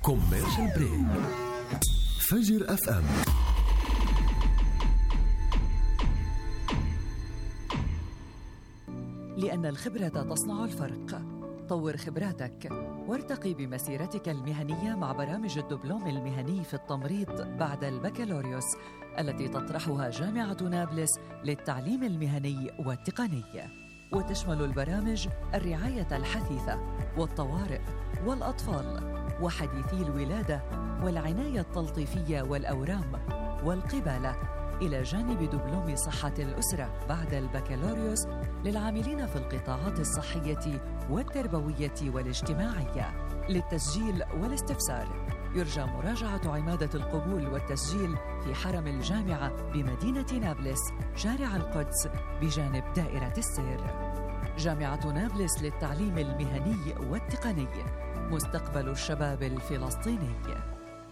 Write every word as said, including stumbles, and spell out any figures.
كوميرشال بريك. فجر اف ام. لأن الخبرة تصنع الفرق. طور خبراتك وارتقي بمسيرتك المهنية مع برامج الدبلوم المهني في التمريض بعد البكالوريوس التي تطرحها جامعة نابلس للتعليم المهني والتقني، وتشمل البرامج الرعاية الحثيثة والطوارئ والأطفال وحديثي الولادة والعناية التلطيفية والأورام والقبالة، إلى جانب دبلوم صحة الأسرة بعد البكالوريوس للعاملين في القطاعات الصحية والتربوية والاجتماعية. للتسجيل والاستفسار يرجى مراجعة عمادة القبول والتسجيل في حرم الجامعة بمدينة نابلس شارع القدس بجانب دائرة السير. جامعة نابلس للتعليم المهني والتقني، مستقبل الشباب الفلسطيني.